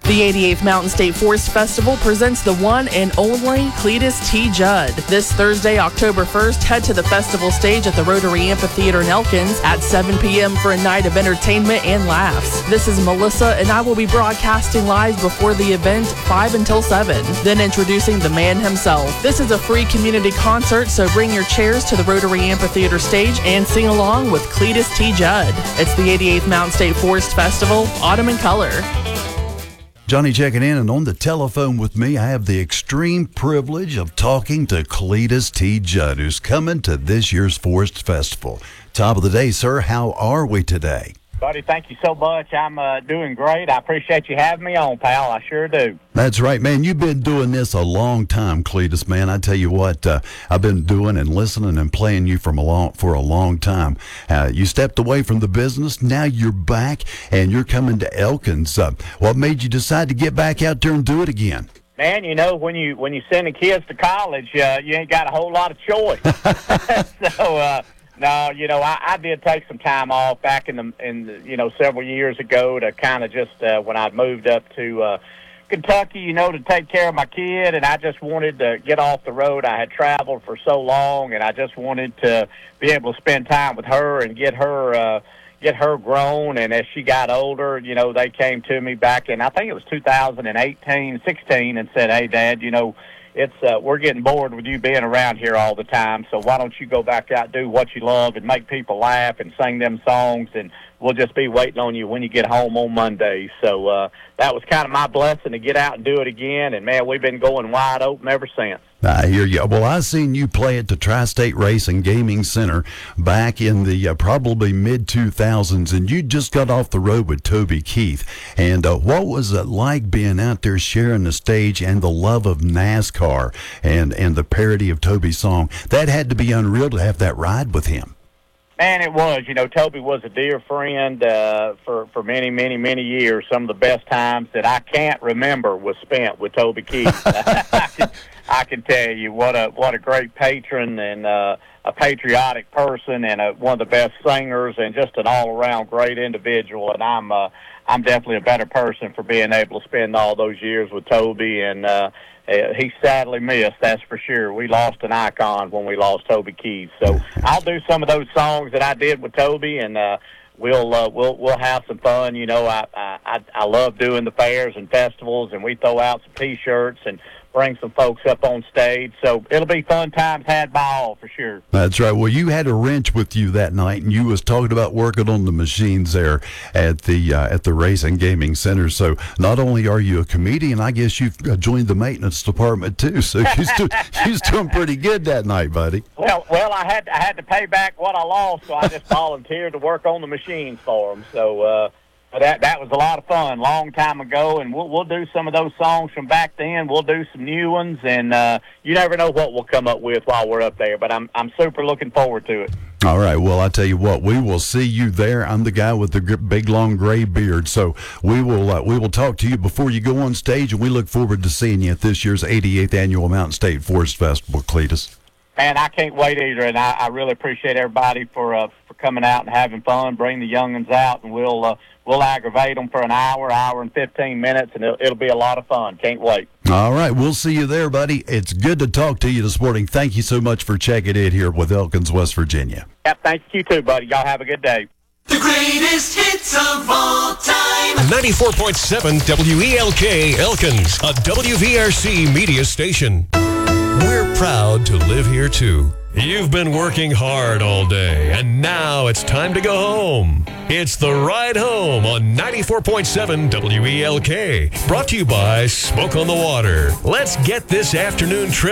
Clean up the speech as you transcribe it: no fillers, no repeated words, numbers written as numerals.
The 88th Mountain State Forest Festival presents the one and only Cletus T. Judd. This Thursday, October 1st, head to the festival stage at the Rotary Amphitheater in Elkins at 7 p.m. for a night of entertainment and laughs. This is Melissa, and I will be broadcasting live before the event 5 until 7. Then introducing the man himself. This is a free community concert, so bring your chairs to the Rotary Amphitheater stage and sing along with Cletus T. Judd. It's the 88th Mountain State Forest Festival, Autumn in Color. Johnny checking in, and on the telephone with me, I have the extreme privilege of talking to Cletus T. Judd, who's coming to this year's Forest Festival. Top of the day, sir. How are we today? Buddy, thank you so much. I'm doing great. I appreciate you having me on, pal. I sure do. That's right, man. You've been doing this a long time, Cletus, man. I tell you what, I've been doing and listening and playing you for a long time. You stepped away from the business. Now you're back, and you're coming to Elkins. What made you decide to get back out there and do it again? Man, you know, when you send the kids to college, you ain't got a whole lot of choice. So, no, you know, I did take some time off back in the several years ago to kind of just when I moved up to Kentucky, you know, to take care of my kid, and I just wanted to get off the road. I had traveled for so long, and I just wanted to be able to spend time with her and get her grown. And as she got older, you know, they came to me back in, I think it was 16, and said, "Hey, Dad, you know, we're getting bored with you being around here all the time, so why don't you go back out, do what you love, and make people laugh and sing them songs, and we'll just be waiting on you when you get home on Mondays." So that was kind of my blessing to get out and do it again, and, man, we've been going wide open ever since. I hear you. Well, I seen you play at the Tri-State Race and Gaming Center back in the probably mid-2000s, and you just got off the road with Toby Keith. And what was it like being out there sharing the stage and the love of NASCAR and the parody of Toby's song? That had to be unreal to have that ride with him. Man, it was. You know, Toby was a dear friend for many, many, many years. Some of the best times that I can't remember was spent with Toby Keith. I can tell you what a great patron and a patriotic person and one of the best singers and just an all-around great individual. And I'm definitely a better person for being able to spend all those years with Toby. And he's sadly missed, that's for sure. We lost an icon when we lost Toby Keith. So I'll do some of those songs that I did with Toby, and we'll have some fun. You know, I love doing the fairs and festivals, and we throw out some T-shirts and bring some folks up on stage. So it'll be fun times had by all, for sure. That's right. Well, you had a wrench with you that night, and you was talking about working on the machines there at the Race and Gaming Center. So not only are you a comedian, I guess you've joined the maintenance department too. So you're doing pretty good that night, buddy. Well, I had to pay back what I lost, so I just volunteered to work on the machines for them. So that was a lot of fun, long time ago, and we'll do some of those songs from back then. We'll do some new ones, and you never know what we'll come up with while we're up there. But I'm super looking forward to it. All right. Well, I tell you what, we will see you there. I'm the guy with the big, long gray beard, so we will talk to you before you go on stage, and we look forward to seeing you at this year's 88th Annual Mountain State Forest Festival, Cletus. Man, I can't wait either, and I really appreciate everybody for coming out and having fun. Bring the young'uns out, and we'll aggravate them for an hour and 15 minutes, and it'll be a lot of fun. Can't wait. All right, we'll see you there, buddy. It's good to talk to you this morning. Thank you so much for checking in here with Elkins, West Virginia. Yep, thank you too, buddy. Y'all have a good day. The greatest hits of all time. 94.7 WELK Elkins, a WVRC media station. We're proud to live here, too. You've been working hard all day, and now it's time to go home. It's The Ride Home on 94.7 WELK. Brought to you by Smoke on the Water. Let's get this afternoon trip